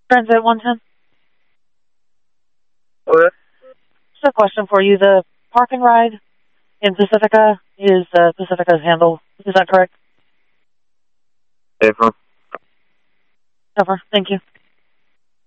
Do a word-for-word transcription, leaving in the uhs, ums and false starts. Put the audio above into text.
Transit one ten. Okay. Just a question for you. The parking ride in Pacifica is uh, Pacifica's handle. Is that correct? April. Over. Thank you.